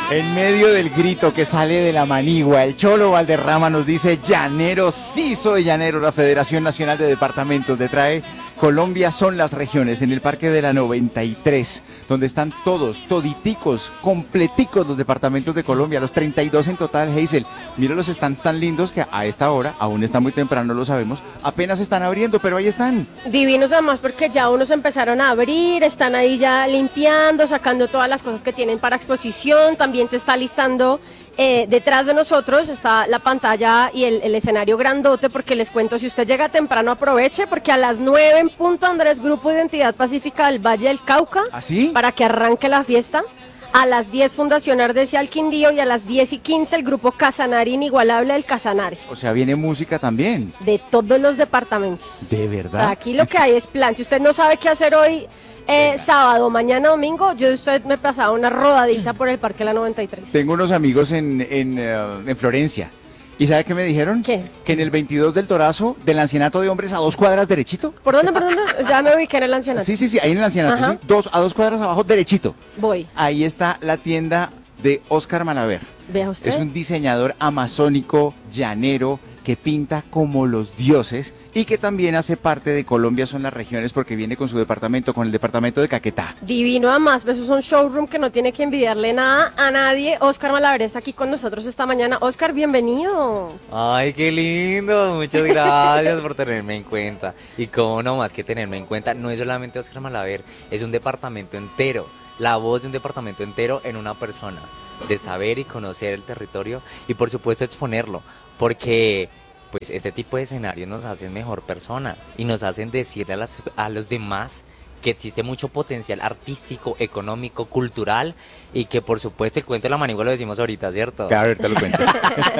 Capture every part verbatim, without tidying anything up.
En medio del grito que sale de la manigua, el Cholo Valderrama nos dice: llanero, sí soy llanero. La Federación Nacional de Departamentos de trae Colombia son las regiones en el Parque de la noventa y tres, donde están todos, toditicos, completicos los departamentos de Colombia, los treinta y dos en total, Hazel. Mira los stands tan lindos que a esta hora, aún está muy temprano, lo sabemos, apenas están abriendo, pero ahí están. Divinos además porque ya unos empezaron a abrir, están ahí ya limpiando, sacando todas las cosas que tienen para exposición, también se está listando. Eh, detrás de nosotros está la pantalla y el, el escenario grandote, porque les cuento, si usted llega temprano aproveche, porque a las nueve en punto, Andrés, Grupo Identidad Pacífica del Valle del Cauca, ¿Ah, sí? para que arranque la fiesta. A las diez Fundación Ardesia al Quindío y a las diez y quince el Grupo Casanare Inigualable del Casanare. O sea, viene música también. De todos los departamentos. ¿De verdad? O sea, aquí lo que hay es plan. Si usted no sabe qué hacer hoy, eh, sábado, mañana, domingo, yo usted me pasaba una rodadita por el Parque La noventa y tres. Tengo unos amigos en, en, uh, en Florencia. ¿Y sabe qué me dijeron? ¿Qué? Que en el veintidós del Torazo, del Ancianato de Hombres, a dos cuadras derechito. ¿Por dónde, por dónde? Ya me ubiqué en el ancianato. Sí, sí, sí, ahí en el Ancianato, sí. Dos, a dos cuadras abajo, derechito. Voy. Ahí está la tienda de Oscar Malaver. Vea usted. Es un diseñador amazónico, llanero, que pinta como los dioses y que también hace parte de Colombia son las regiones, porque viene con su departamento, con el departamento de Caquetá. Divino, además, eso es un showroom que no tiene que envidiarle nada a nadie. Oscar Malaver está aquí con nosotros esta mañana. Oscar, bienvenido. Ay, qué lindo, muchas gracias por tenerme en cuenta. Y cómo no, más que tenerme en cuenta, no es solamente Oscar Malaver, es un departamento entero, la voz de un departamento entero en una persona, de saber y conocer el territorio y por supuesto exponerlo, porque pues este tipo de escenarios nos hacen mejor persona y nos hacen decirle a, las, a los demás que existe mucho potencial artístico, económico, cultural y que por supuesto el cuento de la manigua lo decimos ahorita, ¿cierto? Claro, ahorita lo cuentas.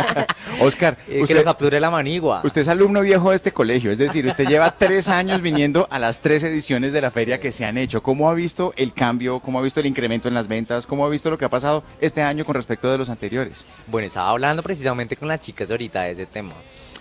Oscar, Eh, usted, que lo capture la manigua. usted es alumno viejo de este colegio, es decir, usted lleva tres años viniendo a las tres ediciones de la feria que se han hecho. ¿Cómo ha visto el cambio? ¿Cómo ha visto el incremento en las ventas? ¿Cómo ha visto lo que ha pasado este año con respecto de los anteriores? Bueno, estaba hablando precisamente con las chicas ahorita de ese tema.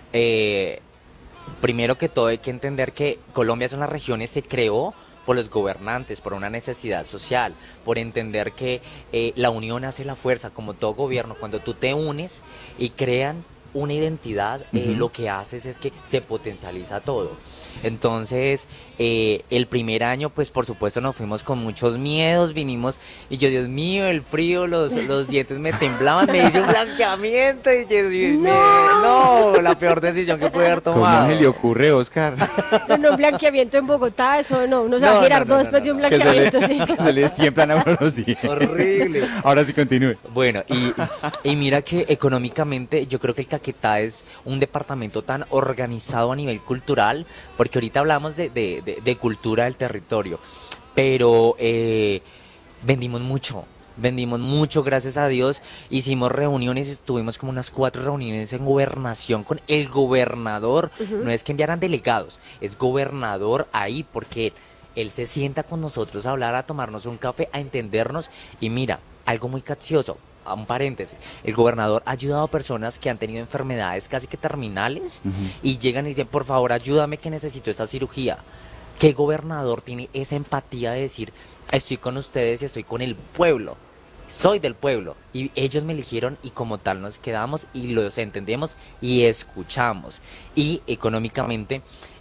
Eh, primero que todo hay que entender que Colombia son las regiones, se creó por los gobernantes, por una necesidad social, por entender que eh, la unión hace la fuerza, como todo gobierno. Cuando tú te unes y crean una identidad, eh, Uh-huh. lo que haces es que se potencializa todo. Entonces, eh, el primer año, pues por supuesto nos fuimos con muchos miedos, vinimos y yo, Dios mío, el frío, los, los dientes me temblaban, me hice un blanqueamiento y yo dije, ¡No! no, la peor decisión que pude haber ¿Cómo tomado. se le ocurre, Oscar? No, no, un blanqueamiento en Bogotá, eso no, uno se va No, a girar no, no, después no, de un no. Que se le, blanqueamiento, sí. que se le destiemplan a los días. Horrible. Ahora sí continúe. Bueno, y, y mira que económicamente yo creo que el Caquetá es un departamento tan organizado a nivel cultural, porque ahorita hablamos de, de, de, de cultura del territorio, pero eh, vendimos mucho. Vendimos mucho, gracias a Dios. Hicimos reuniones, estuvimos como unas cuatro reuniones en gobernación con el gobernador. Uh-huh. No es que enviaran delegados, es gobernador ahí, porque él se sienta con nosotros a hablar, a tomarnos un café, a entendernos. Y mira, algo muy capcioso, a un paréntesis, el gobernador ha ayudado a personas que han tenido enfermedades casi que terminales Uh-huh. y llegan y dicen, por favor, ayúdame que necesito esa cirugía. ¿Qué gobernador tiene esa empatía de decir, estoy con ustedes y estoy con el pueblo? Soy del pueblo y ellos me eligieron y como tal nos quedamos y los entendemos y escuchamos. Y económicamente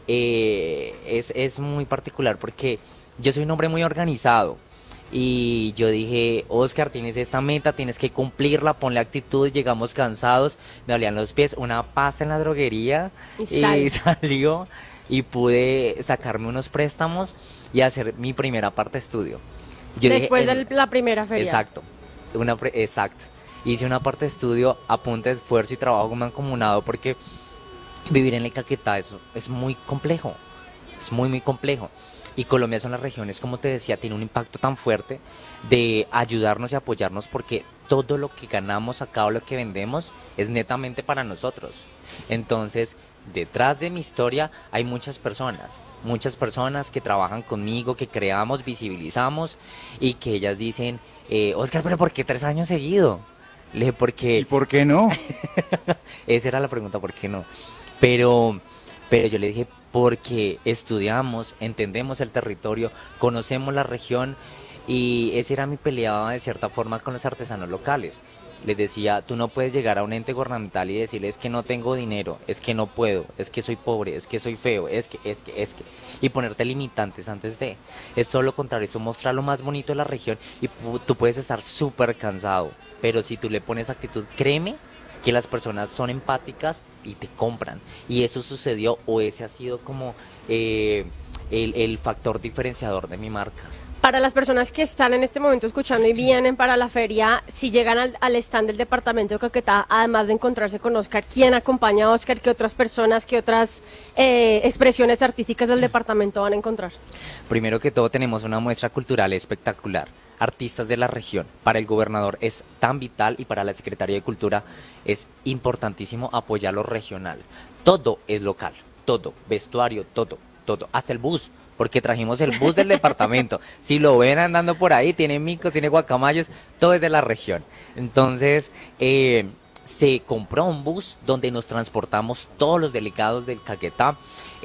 eh, es, es muy particular porque yo soy un hombre muy organizado y yo dije, Oscar, tienes esta meta, tienes que cumplirla, ponle actitud, llegamos cansados, me dolían los pies, una pasta en la droguería Y y, sale. salió y pude sacarme unos préstamos y hacer mi primera parte de estudio. Yo dije, Después en- de la primera feria. Exacto, una pre- exacto. Hice una parte de estudio a punta de esfuerzo y trabajo mancomunado porque vivir en el Caquetá es, es muy complejo, es muy muy complejo. Y Colombia son las regiones, como te decía, tiene un impacto tan fuerte de ayudarnos y apoyarnos porque todo lo que ganamos acá o lo que vendemos es netamente para nosotros. Entonces, detrás de mi historia hay muchas personas, muchas personas que trabajan conmigo, que creamos, visibilizamos y que ellas dicen, eh, Oscar, pero ¿por qué tres años seguido? Le dije, porque... ¿Y por qué no? Esa era la pregunta, ¿por qué no? Pero, pero yo le dije, porque estudiamos, entendemos el territorio, conocemos la región Y esa era mi pelea de cierta forma con los artesanos locales. Les decía, tú no puedes llegar a un ente gubernamental y decirles que no tengo dinero, es que no puedo, es que soy pobre, es que soy feo, es que, es que, es que, y ponerte limitantes antes de. Es todo lo contrario, es mostrar lo más bonito de la región y pu- tú puedes estar súper cansado, pero si tú le pones actitud, créeme que las personas son empáticas y te compran. Y eso sucedió, o ese ha sido como eh, el, el factor diferenciador de mi marca. Para las personas que están en este momento escuchando y vienen para la feria, si llegan al, al stand del departamento de Caquetá, además de encontrarse con Oscar, ¿quién acompaña a Oscar? ¿Qué otras personas, qué otras eh, expresiones artísticas del departamento van a encontrar? Primero que todo tenemos una muestra cultural espectacular, artistas de la región. Para el gobernador es tan vital y para la Secretaría de Cultura es importantísimo apoyar lo regional. Todo es local, todo, vestuario, todo, todo, hasta el bus. Porque trajimos el bus del departamento. Si lo ven andando por ahí, tiene micos, tiene guacamayos, todo es de la región. Entonces, eh, se compró un bus donde nos transportamos todos los delegados del Caquetá.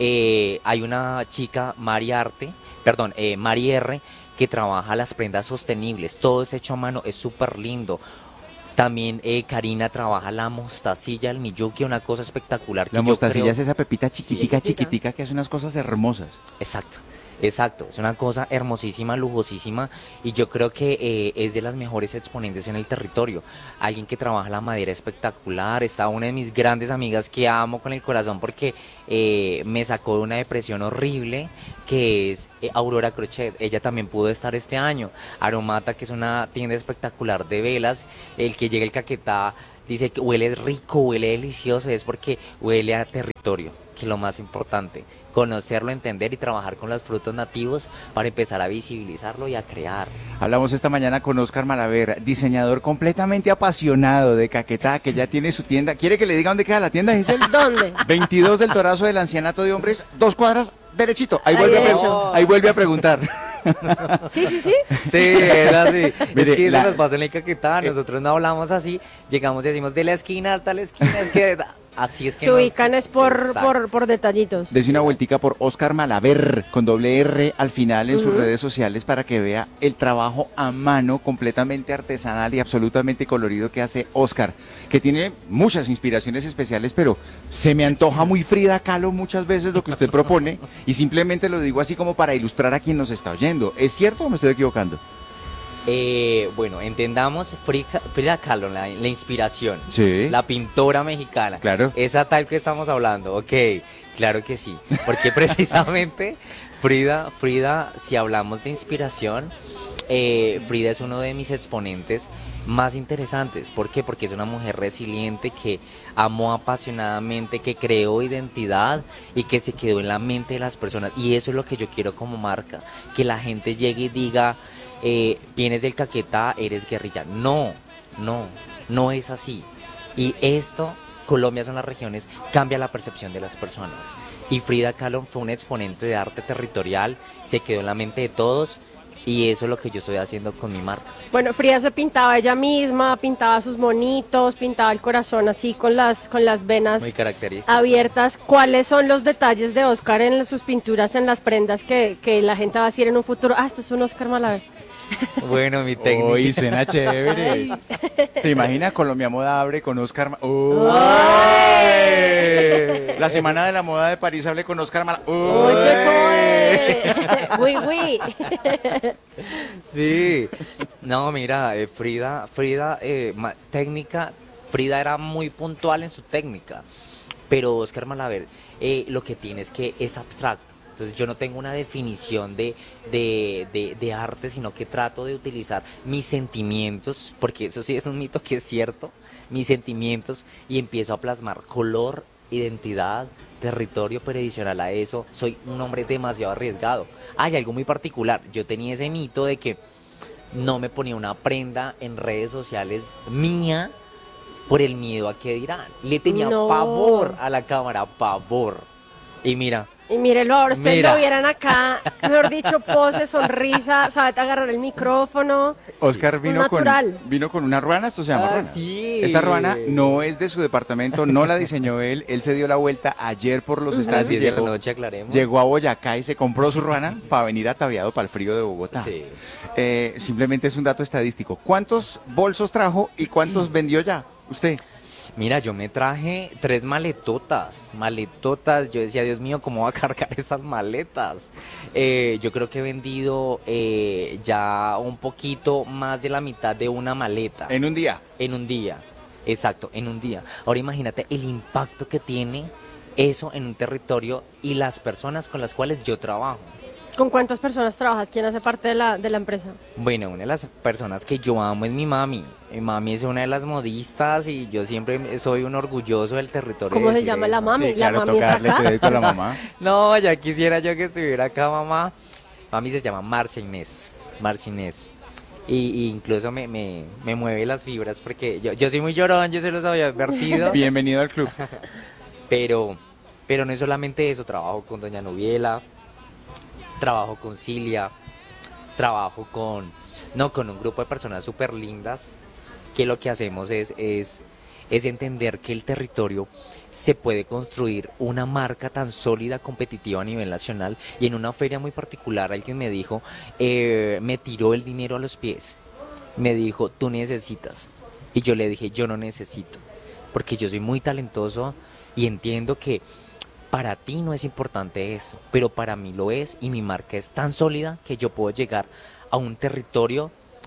Eh, hay una chica, Mari Arte, perdón, eh, Mari R, que trabaja las prendas sostenibles. Todo es hecho a mano, es súper lindo. También eh, Karina trabaja la mostacilla, el miyuki, una cosa espectacular. Que La yo mostacilla creo- es esa pepita chiquitica, Sí, chiquitica. chiquitica, que hace unas cosas hermosas. Exacto, exacto. Es una cosa hermosísima, lujosísima y yo creo que eh, es de las mejores exponentes en el territorio. Alguien que trabaja la madera espectacular. Está una de mis grandes amigas que amo con el corazón porque eh, me sacó de una depresión horrible, que es eh, Aurora Crochet. Ella también pudo estar este año. Aromata, que es una tienda espectacular de velas. El que llega el Caquetá dice que huele rico, huele delicioso, es porque huele a territorio, que es lo más importante. Conocerlo, entender y trabajar con los frutos nativos para empezar a visibilizarlo y a crear. Hablamos esta mañana con Oscar Malaver, diseñador completamente apasionado de Caquetá, que ya tiene su tienda. ¿Quiere que le diga dónde queda la tienda, Giselle? ¿Dónde? veintidós del Torazo del Ancianato de Hombres, dos cuadras, derechito. Ahí, Ahí vuelve, a, derecho. pre- ahí vuelve a preguntar. Sí, sí, sí. Sí, era así. Mire, es que la- eso nos pasa en el Caquetá, nosotros no hablamos así, llegamos y decimos de la esquina hasta la esquina, es que así es que Se nos- ubican es por, Exacto. por, por detallitos. Dese una vueltica por Oscar Malaver, con doble R al final en sus Ujú. redes sociales para que vea el trabajo a mano completamente artesanal y absolutamente colorido que hace Oscar, que tiene muchas inspiraciones especiales, pero se me antoja muy Frida Kahlo muchas veces lo que usted propone y simplemente lo digo así como para ilustrar a quien nos está oyendo. ¿Es cierto o me estoy equivocando? Eh, bueno, entendamos Frida, Frida Kahlo, la, la inspiración, Sí. la pintora mexicana. Claro. Esa tal que estamos hablando, ok, claro que sí. Porque precisamente Frida, Frida, si hablamos de inspiración, eh, Frida es uno de mis exponentes más interesantes. ¿Por qué? Porque es una mujer resiliente que amó apasionadamente, que creó identidad y que se quedó en la mente de las personas. Y eso es lo que yo quiero como marca, que la gente llegue y diga, eh, vienes del Caquetá, eres guerrilla. No, no, no es así. Y esto, Colombia son las regiones, cambia la percepción de las personas. Y Frida Kahlo fue un exponente de arte territorial, se quedó en la mente de todos y eso es lo que yo estoy haciendo con mi marca. Bueno, Frida se pintaba ella misma, pintaba sus monitos, pintaba el corazón así con las, con las venas Muy característico. abiertas. ¿Cuáles son los detalles de Oscar en sus pinturas, en las prendas que, que la gente va a decir en un futuro? Ah, esto es un Oscar Malaver. Bueno, mi técnica. Uy, suena chévere. ¿Se imagina Colombia Moda abre con Oscar Ma- Uy. La Semana de la Moda de París hable con Oscar Malaver. Uy, uy. Sí. No, mira, eh, Frida, Frida, eh, ma- técnica, Frida era muy puntual en su técnica, pero Oscar Malaver eh, lo que tiene es que es abstracto. Entonces yo no tengo una definición de, de, de, de arte, sino que trato de utilizar mis sentimientos, porque eso sí es un mito que es cierto, mis sentimientos, y empiezo a plasmar color, identidad, territorio, pero adicional a eso, soy un hombre demasiado arriesgado. Hay algo muy particular, yo tenía ese mito de que no me ponía una prenda en redes sociales mía por el miedo a qué dirán. Le tenía No. pavor a la cámara, pavor. Y mira, Y mírelo ahora, ustedes Mira. lo vieran acá, mejor dicho, pose, sonrisa, sabe agarrar el micrófono. Oscar vino con, natural. vino con una ruana, esto se llama Ah, ruana. sí. Esta ruana no es de su departamento, no la diseñó él, él se dio la vuelta ayer por los a estados las y diez de la llegó, noche aclaremos. llegó a Boyacá y se compró su ruana para venir ataviado para el frío de Bogotá. Sí. Eh, simplemente es un dato estadístico. ¿Cuántos bolsos trajo y cuántos vendió ya usted? Mira, yo me traje tres maletotas, maletotas, yo decía, Dios mío, ¿cómo va a cargar esas maletas? Eh, yo creo que he vendido eh, ya un poquito más de la mitad de una maleta. En un día. En un día, exacto, en un día. Ahora imagínate el impacto que tiene eso en un territorio y las personas con las cuales yo trabajo. ¿Con cuántas personas trabajas? ¿Quién hace parte de la, de la empresa? Bueno, una de las personas que yo amo es mi mami. Mi mami es una de las modistas y yo siempre soy un orgulloso del territorio. ¿Cómo de se decir llama eso. la mami? Sí, ¿La claro, mami toca está darle acá? crédito a la mamá. No, ya quisiera yo que estuviera acá, mamá. Mami se llama Marcia Inés. Marcia Inés. Y, y incluso me, me, me mueve las fibras porque yo, yo soy muy llorón, yo se los había advertido. Bienvenido al club. Pero, pero no es solamente eso, trabajo con doña Nubiela, trabajo con Cilia, trabajo con, no, con un grupo de personas súper lindas, que lo que hacemos es, es, es entender que el territorio se puede construir una marca tan sólida, competitiva a nivel nacional, y en una feria muy particular alguien me dijo, eh, me tiró el dinero a los pies, me dijo, tú necesitas, y yo le dije, yo no necesito, porque yo soy muy talentoso y entiendo que para ti no es importante eso, pero para mí lo es y mi marca es tan sólida que yo puedo llegar a un territorio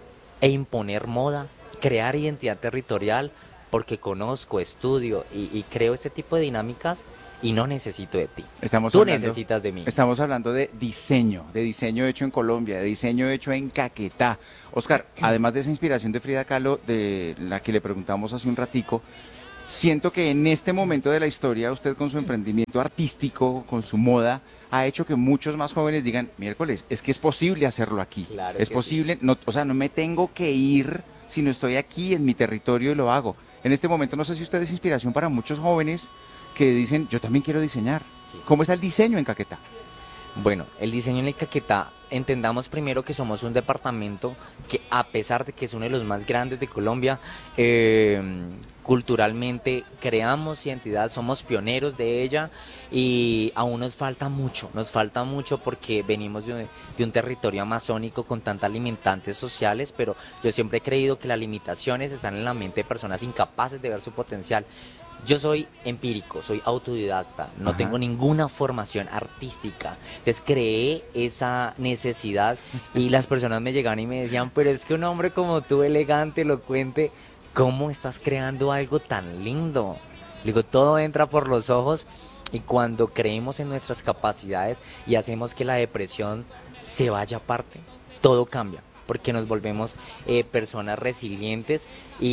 e imponer moda, crear identidad territorial porque conozco, estudio y, y creo este tipo de dinámicas y no necesito de ti. Estamos Tú hablando, necesitas de mí. Estamos hablando de diseño, de diseño hecho en Colombia, de diseño hecho en Caquetá. Oscar, además de esa inspiración de Frida Kahlo, de la que le preguntamos hace un ratico, siento que en este momento de la historia usted con su emprendimiento artístico, con su moda, ha hecho que muchos más jóvenes digan, miércoles, es que es posible hacerlo aquí. Claro es que posible, no, o sea, no me tengo que ir si no estoy aquí en mi territorio y lo hago. En este momento no sé si usted es inspiración para muchos jóvenes que dicen, yo también quiero diseñar. Sí. ¿Cómo está el diseño en Caquetá? Bueno, el diseño en el Caquetá, entendamos primero que somos un departamento que a pesar de que es uno de los más grandes de Colombia, eh, culturalmente creamos identidad, somos pioneros de ella y aún nos falta mucho, nos falta mucho porque venimos de un, de un territorio amazónico con tantas limitantes sociales, pero yo siempre he creído que las limitaciones están en la mente de personas incapaces de ver su potencial. Yo soy empírico, soy autodidacta, no Ajá. tengo ninguna formación artística. Entonces creé esa necesidad y las personas me llegaban y me decían, pero es que un hombre como tú, elegante, elocuente, ¿cómo estás creando algo tan lindo? Le digo, todo entra por los ojos y cuando creemos en nuestras capacidades y hacemos que la depresión se vaya aparte, todo cambia, porque nos volvemos eh, personas resilientes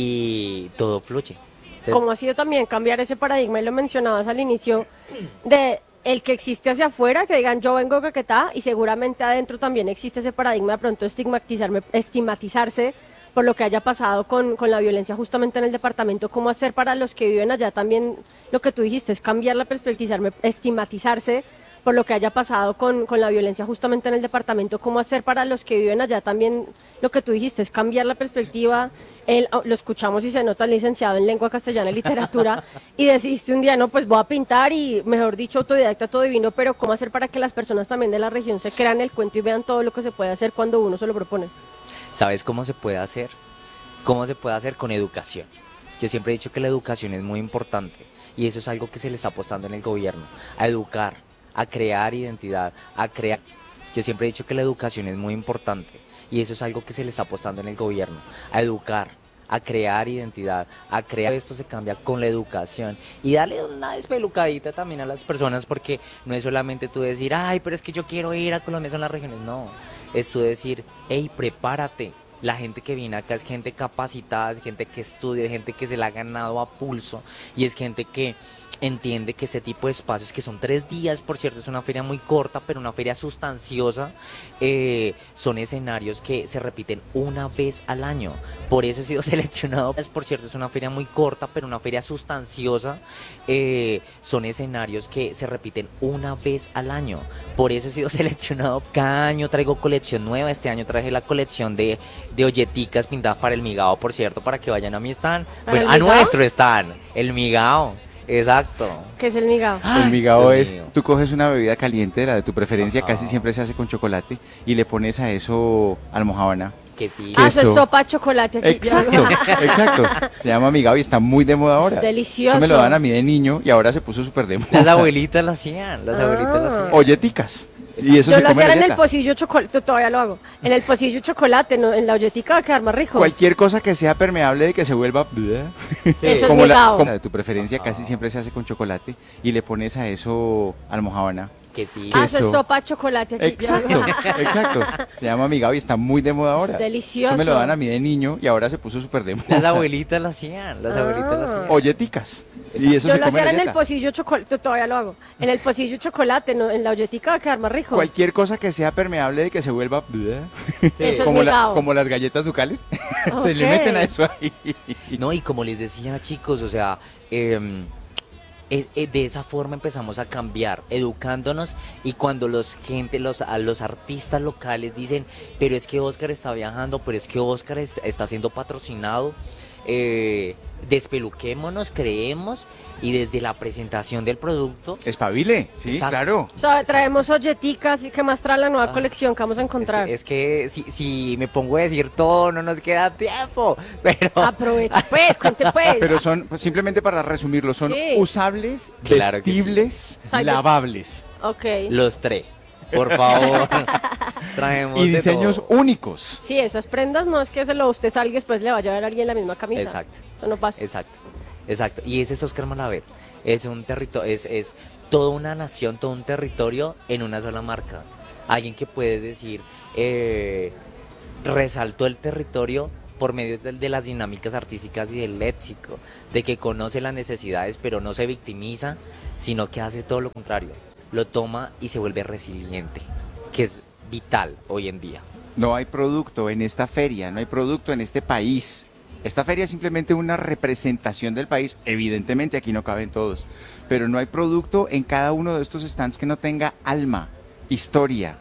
y todo fluye. Entonces, Como ha sido también cambiar ese paradigma, y lo mencionabas al inicio, de el que existe hacia afuera, que digan yo vengo de Caquetá, y seguramente adentro también existe ese paradigma de pronto estigmatizarme, estigmatizarse por lo que haya pasado con, con la violencia justamente en el departamento. ¿Cómo hacer para los que viven allá también lo que tú dijiste, es cambiar la perspectiva, estigmatizarse por lo que haya pasado con, con la violencia justamente en el departamento? ¿Cómo hacer para los que viven allá también lo que tú dijiste, es cambiar la perspectiva? Él, lo escuchamos y se nota el licenciado en lengua castellana y literatura y decidiste un día, no, pues voy a pintar y, mejor dicho, autodidacta, todo divino, pero ¿cómo hacer para que las personas también de la región se crean el cuento y vean todo lo que se puede hacer cuando uno se lo propone? ¿Sabes cómo se puede hacer? ¿Cómo se puede hacer? Con educación. Yo siempre he dicho que la educación es muy importante y eso es algo que se le está apostando en el gobierno, a educar, a crear identidad, a crear. Yo siempre he dicho que la educación es muy importante y eso es algo que se le está apostando en el gobierno, a educar, a crear identidad, a crear. Esto se cambia con la educación y darle una despelucadita también a las personas, porque no es solamente tú decir, ay, pero es que yo quiero ir a Colombia, son las regiones, no, es tú decir, hey, prepárate. La gente que viene acá es gente capacitada, es gente que estudia, es gente que se la ha ganado a pulso y es gente que entiende que ese tipo de espacios, que son tres días, por cierto, es una feria muy corta, pero una feria sustanciosa, eh, son escenarios que se repiten una vez al año. Por eso he sido seleccionado, por cierto, es una feria muy corta, pero una feria sustanciosa, eh, son escenarios que se repiten una vez al año. Por eso he sido seleccionado. Cada año traigo colección nueva. Este año traje la colección de, de olleticas pintadas para el migao, por cierto, para que vayan a mi stand. Bueno, a nuestro stand, el migao. Exacto. ¿Qué es el migao? El migao Dios es, mío. tú coges una bebida caliente, la de tu preferencia, Ajá. casi siempre se hace con chocolate, y le pones a eso almojábana. Que sí. Ah, eso es queso. sopa de chocolate aquí. Exacto, exacto. Se llama migao y está muy de moda ahora. Es delicioso. Eso me lo dan a mí de niño y ahora se puso súper de moda. Las abuelitas lo hacían, las Ah. abuelitas lo hacían. Olleticas. Y eso Yo se lo come hacía en el galleta. pocillo chocolate, todavía lo hago. En el pocillo chocolate, no, en la olletica va a quedar más rico. Cualquier cosa que sea permeable de que se vuelva... Eso es como la, migao. como la de tu preferencia, casi siempre se hace con chocolate, y le pones a eso almojábana. Que sí. Ah, eso es queso. sopa de chocolate aquí. Exacto, exacto. Se llama migao y está muy de moda ahora. Es delicioso. Eso me lo dan a mí de niño y ahora se puso súper de moda. Las abuelitas lo hacían, las abuelitas lo Ah. hacían. Olleticas. Y eso Yo se lo come hacía en el galleta. pocillo chocolate, todavía lo hago. En el pocillo chocolate, no, en la olletica va a quedar más rico. Cualquier cosa que sea permeable de que se vuelva... Eso es como, la- migao. como las galletas ducales. Se le Ok. meten a eso ahí. No, y como les decía, chicos, o sea, em, eh, eh, de esa forma empezamos a cambiar, educándonos, y cuando los gente, los, a los artistas locales dicen, pero es que Oscar está viajando, pero es que Oscar es- está siendo patrocinado, eh, despeluquémonos, creemos, y desde la presentación del producto, Espabile, sí, Exacto. claro. O sea, traemos olleticas y que más trae la nueva Ah. colección que vamos a es encontrar. que, es que si, si me pongo a decir todo, no nos queda tiempo, pero... Aprovecha, pues, cuente pues. Pero son, pues, simplemente para resumirlo, son Sí. usables, Claro que sí. vestibles, O sea, yo- lavables Ok. Los tres, por favor, traemos y de diseños todo. únicos. Sí, esas prendas no es que se lo usted salga y después le vaya a ver a alguien la misma camisa. Exacto. Eso no pasa. Exacto, exacto. Y ese es Oscar Malaver. Es un territorio, es, es toda una nación, todo un territorio en una sola marca. Alguien que puede decir, eh, resaltó el territorio por medio de, de las dinámicas artísticas y del léxico, de que conoce las necesidades pero no se victimiza, sino que hace todo lo contrario. Lo toma y se vuelve resiliente, que es vital hoy en día. No hay producto en esta feria, no hay producto en este país. Esta feria es simplemente una representación del país. Evidentemente aquí no caben todos, pero no hay producto en cada uno de estos stands que no tenga alma, historia,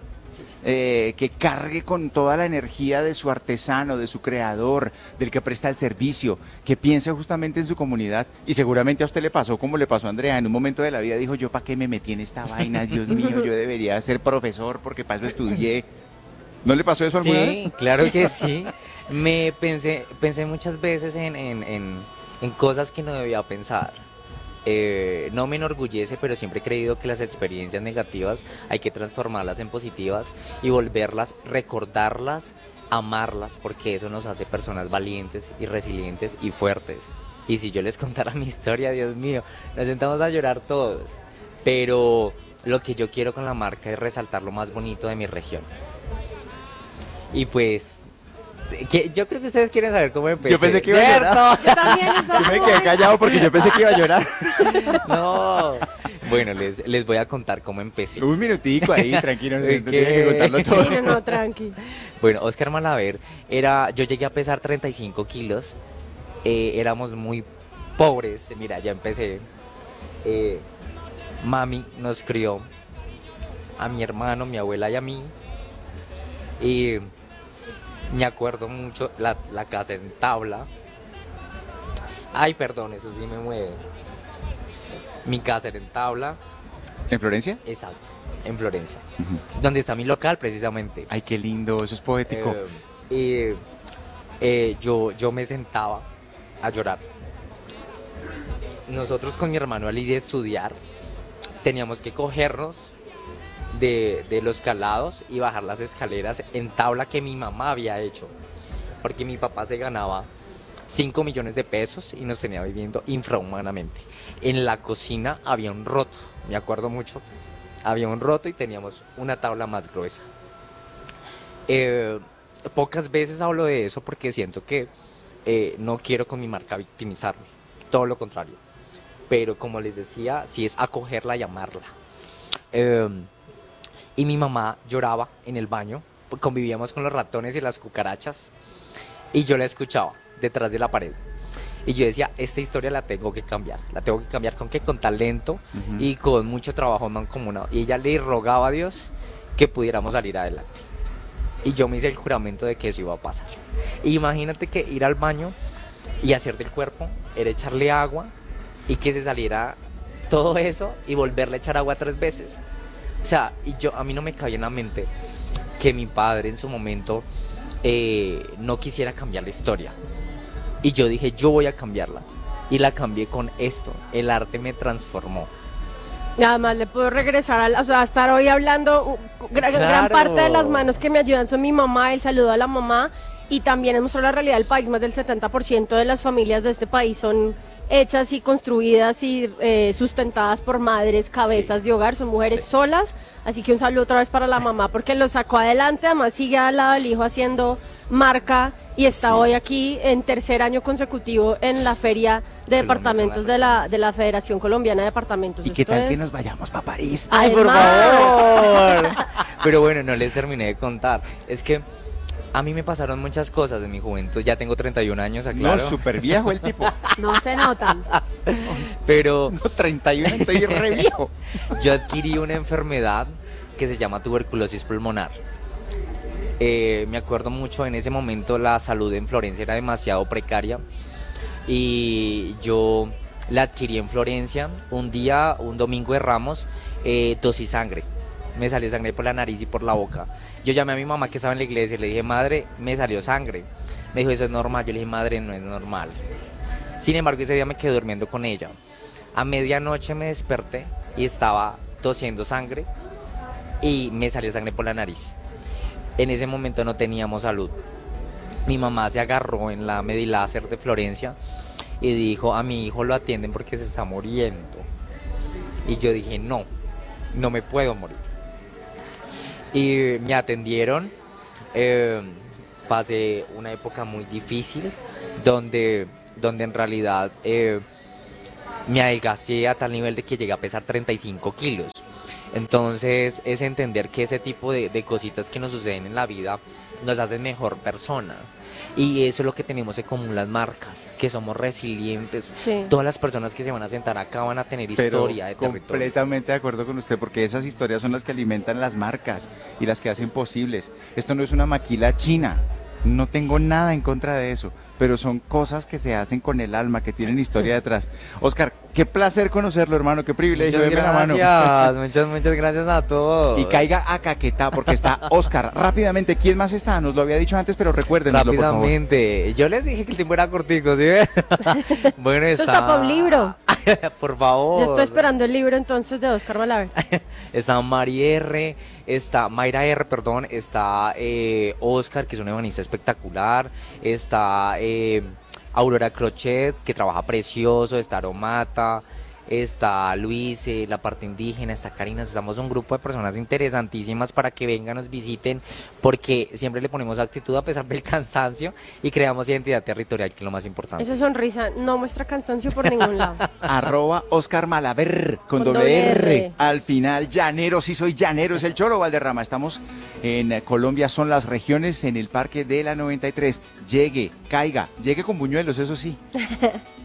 eh, que cargue con toda la energía de su artesano, de su creador, del que presta el servicio, que piense justamente en su comunidad. Y seguramente a usted le pasó como le pasó a Andrea. En un momento de la vida dijo, yo para qué me metí en esta vaina, Dios mío, yo debería ser profesor porque para eso estudié. ¿No le pasó eso alguna vez? Sí, claro que sí. Me pensé, pensé muchas veces en, en, en, en cosas que no debía pensar. Eh, no me enorgullece, pero siempre he creído que las experiencias negativas hay que transformarlas en positivas y volverlas, recordarlas, amarlas, porque eso nos hace personas valientes y resilientes y fuertes. Y si yo les contara mi historia, Dios mío, nos sentamos a llorar todos. Pero lo que yo quiero con la marca es resaltar lo más bonito de mi región. Y pues, que, yo creo que ustedes quieren saber cómo empecé. Yo pensé que iba a llorar. Yo también estaba Yo me como- quedé callado porque yo pensé que iba a llorar. No. Bueno, les, les voy a contar cómo empecé. Un minutico ahí, tranquilo, no ¿Qué? tiene que contarlo todo. Sí, no, no, tranqui. Bueno, Oscar Malaver era, yo llegué a pesar treinta y cinco kilos, eh, éramos muy pobres, mira, ya empecé. Eh, mami nos crió, a mi hermano, mi abuela y a mí, y me acuerdo mucho la, la casa en tabla. Ay, perdón, eso sí me mueve. Mi casa era en tabla, ¿En Florencia? exacto, en Florencia, donde está mi local precisamente. Ay, qué lindo, eso es poético. Eh, y eh, yo, yo me sentaba a llorar. Nosotros con mi hermano al ir a estudiar teníamos que cogernos de, de los calados y bajar las escaleras en tabla que mi mamá había hecho, porque mi papá se ganaba cinco millones de pesos y nos tenía viviendo infrahumanamente. En la cocina había un roto, me acuerdo mucho, había un roto y teníamos una tabla más gruesa. Eh, pocas veces hablo de eso porque siento que eh, no quiero con mi marca victimizarme, todo lo contrario. Pero como les decía, sí es acogerla y amarla. Eh, y mi mamá lloraba en el baño, convivíamos con los ratones y las cucarachas, y yo la escuchaba detrás de la pared. Y yo decía, esta historia la tengo que cambiar. ¿La tengo que cambiar con qué? Con talento Ujú. y con mucho trabajo mancomunado. Y ella le rogaba a Dios que pudiéramos salir adelante. Y yo me hice el juramento de que eso iba a pasar. Imagínate que ir al baño y hacer del cuerpo era echarle agua y que se saliera todo eso y volverle a echar agua tres veces. O sea, y yo, a mí no me cabía en la mente que mi padre en su momento eh, no quisiera cambiar la historia. Y yo dije, yo voy a cambiarla. Y la cambié con esto. El arte me transformó. Y además le puedo regresar, al, o sea, a estar hoy hablando, uh, gran, Claro. gran parte de las manos que me ayudan son mi mamá, el saludo a la mamá, y también es mostrar la realidad del país. Más del setenta por ciento de las familias de este país son hechas y construidas y eh, sustentadas por madres, cabezas Sí. de hogar, son mujeres Sí. solas, así que un saludo otra vez para la mamá porque lo sacó adelante, además sigue al lado del hijo haciendo marca y está Sí. hoy aquí en tercer año consecutivo en la feria de Colombia departamentos son las de la, regiones. de la Federación Colombiana de Departamentos. ¿Y qué Esto tal que es- nos vayamos para París? Ay, por Además. favor. Pero bueno, no les terminé de contar. Es que a mí me pasaron muchas cosas en mi juventud. Ya tengo treinta y un años, aclaro. No, súper viejo el tipo. No se notan. Pero No, treinta y uno, estoy re viejo. yo adquirí una enfermedad que se llama tuberculosis pulmonar. Eh, me acuerdo mucho, en ese momento la salud en Florencia era demasiado precaria y yo la adquirí en Florencia. Un día, un domingo de Ramos, eh, tosí sangre. Me salió sangre por la nariz y por la boca. Yo llamé a mi mamá que estaba en la iglesia y le dije, madre, me salió sangre. Me dijo, eso es normal. Yo le dije, madre, no es normal. Sin embargo, ese día me quedé durmiendo con ella. A medianoche me desperté y estaba tosiendo sangre y me salió sangre por la nariz. En ese momento no teníamos salud. Mi mamá se agarró en la Mediláser de Florencia y dijo, a mi hijo lo atienden porque se está muriendo. Y yo dije, no, no me puedo morir. Y me atendieron. eh, pasé una época muy difícil donde, donde en realidad eh, me adelgacé a tal nivel de que llegué a pesar treinta y cinco kilos. Entonces es entender que ese tipo de, de cositas que nos suceden en la vida nos hacen mejor persona. Y eso es lo que tenemos en común las marcas, que somos resilientes. Sí. Todas las personas que se van a sentar acá van a tener Pero historia de territorio. completamente de acuerdo con usted, porque esas historias son las que alimentan las marcas y las que hacen posibles. Esto no es una maquila china, no tengo nada en contra de eso, pero son cosas que se hacen con el alma, que tienen historia detrás. Oscar, qué placer conocerlo, hermano, qué privilegio, Muchas deme la mano. gracias, muchas, muchas gracias a todos. Y caiga a Caquetá, porque está Oscar. Rápidamente, ¿quién más está? Nos lo había dicho antes, pero recuérdenoslo, por favor. Rápidamente, yo les dije que el tiempo era cortico, ¿sí? Bueno, Eso está... está para un libro. Por favor. Yo estoy esperando el libro entonces de Oscar Malaver. Está Mari R, está Mayra R, perdón, está eh, Oscar, que es un ebanista espectacular, está eh, Aurora Crochet, que trabaja precioso, está Aromata, está Luis, eh, la parte indígena, está Karina. Estamos un grupo de personas interesantísimas para que vengan, nos visiten, porque siempre le ponemos actitud a pesar del cansancio y creamos identidad territorial, que es lo más importante. Esa sonrisa no muestra cansancio por ningún lado. Arroba Oscar Malaver con, Con doble doble R. R. Al final, llanero, sí soy llanero, es el Cholo Valderrama. Estamos en eh, Colombia, son las regiones, en el Parque de la noventa y tres. Llegue, caiga, llegue con buñuelos, eso sí.